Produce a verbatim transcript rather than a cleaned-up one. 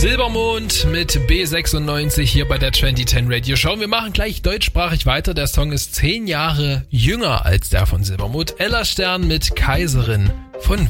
Silbermond mit B sechsundneunzig hier bei der zwanzig zehn Radio Show. Wir machen gleich deutschsprachig weiter. Der Song ist zehn Jahre jünger als der von Silbermond. Ella Stern mit Kaiserin von